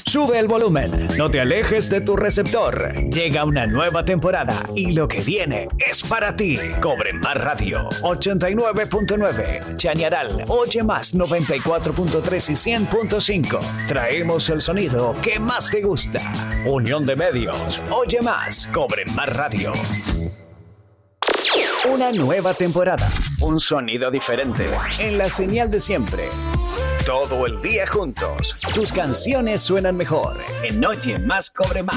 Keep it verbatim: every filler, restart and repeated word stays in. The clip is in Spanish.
Sube el volumen, no te alejes de tu receptor. Llega una nueva temporada y lo que viene es para ti. Cobre Más Radio ochenta y nueve punto nueve, Chañaral, Oye Más noventa y cuatro punto tres y cien punto cinco. Traemos el sonido que más te gusta. Unión de Medios, Oye Más, Cobre Más Radio. Una nueva temporada, un sonido diferente, en la señal de siempre. Todo el día juntos. Tus canciones suenan mejor. En Oye Más, Cobre Más.